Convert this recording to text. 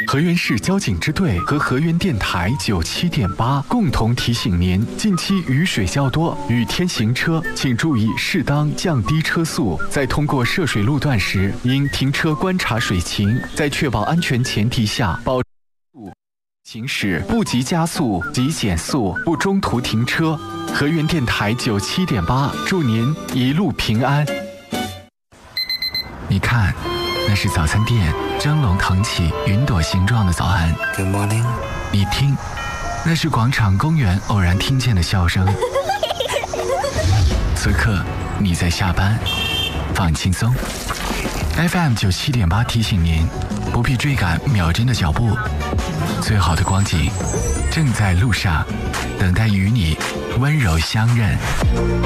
河源市交警支队和河源电台97.8共同提醒您：近期雨水较多，雨天行车请注意适当降低车速，在通过涉水路段时，应停车观察水情，在确保安全前提下，保持行驶，不急加速，急减速，不中途停车。河源电台97.8，祝您一路平安。你看，那是早餐店蒸笼腾起云朵形状的早安。 Good morning。 你听，那是广场公园偶然听见的笑声。此刻你在下班，放轻松。FM 97.8提醒您，不必追赶秒针的脚步，最好的光景正在路上，等待与你温柔相认。